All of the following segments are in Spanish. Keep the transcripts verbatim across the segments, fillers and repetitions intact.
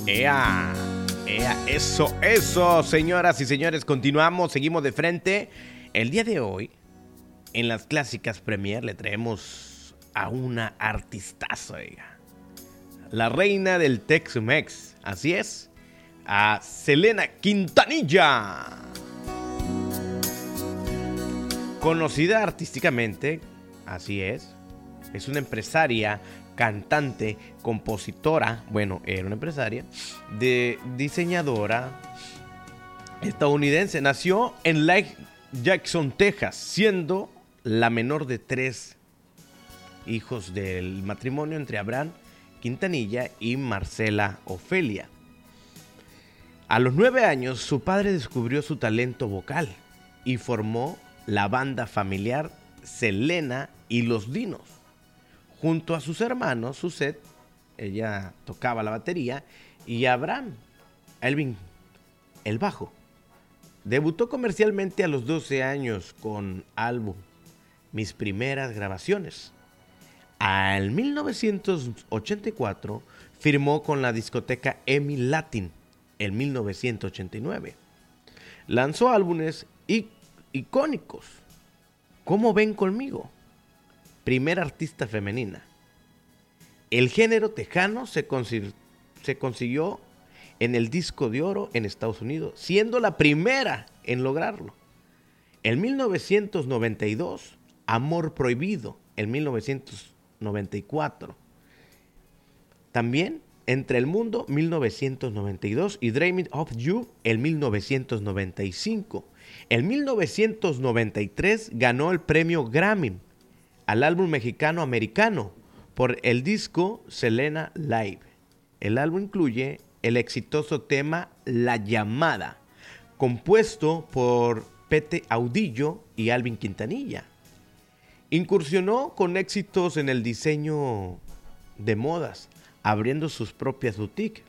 ¡Ea! ¡Ea! Eso, eso, señoras y señores, continuamos, seguimos de frente. El día de hoy, en las clásicas Premier, le traemos a una artistaza, oiga. La reina del Tex-Mex, así es, a Selena Quintanilla. Conocida artísticamente, así es, es una empresaria, cantante, compositora, bueno, era una empresaria, de diseñadora estadounidense. Nació en Lake Jackson, Texas, siendo la menor de tres hijos del matrimonio entre Abraham Quintanilla y Marcela Ofelia. A los nueve años, su padre descubrió su talento vocal y formó la banda familiar Selena y los Dinos. Junto a sus hermanos, Suzette, ella tocaba la batería, y Abraham, Elvin, el bajo. Debutó comercialmente a los doce años con álbum Mis Primeras Grabaciones. Al mil novecientos ochenta y cuatro firmó con la discoteca EMI Latin en mil novecientos ochenta y nueve. Lanzó álbumes ic- icónicos. ¿Cómo ven conmigo? Primera artista femenina. El género tejano se, consi- se consiguió en el disco de oro en Estados Unidos, siendo la primera en lograrlo. En mil novecientos noventa y dos, Amor Prohibido, en mil novecientos noventa y cuatro. También Entre el Mundo, mil novecientos noventa y dos, y Dreaming of You, en mil novecientos noventa y cinco. En mil novecientos noventa y tres ganó el premio Grammy al álbum mexicano americano por el disco Selena Live. El álbum incluye el exitoso tema La Llamada, compuesto por Pete Audillo y Alvin Quintanilla. Incursionó con éxitos en el diseño de modas, abriendo sus propias boutiques.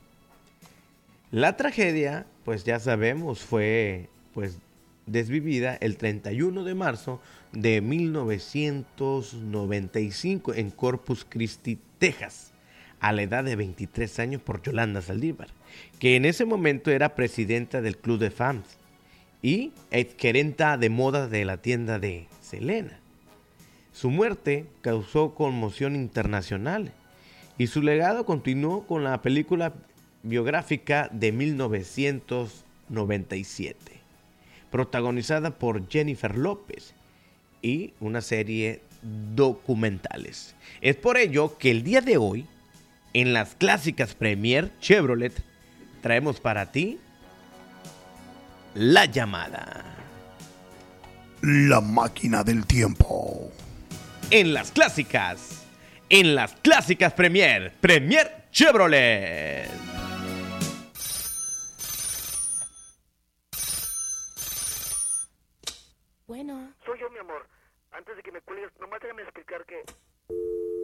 La tragedia, pues ya sabemos, fue pues desvivida el treinta y uno de marzo de mil novecientos noventa y cinco en Corpus Christi, Texas, a la edad de veintitrés años, por Yolanda Saldívar, que en ese momento era presidenta del Club de Fans y exgerenta de moda de la tienda de Selena. Su muerte causó conmoción internacional y su legado continuó con la película biográfica de mil novecientos noventa y siete, protagonizada por Jennifer López, y una serie documentales. Es por ello que el día de hoy, en las clásicas Premier Chevrolet, traemos para ti La Llamada. La máquina del tiempo. En las clásicas, en las clásicas Premier, Premier Chevrolet. Bueno. Soy yo, mi amor. Antes de que me cuelgues, nomás déjame explicar que...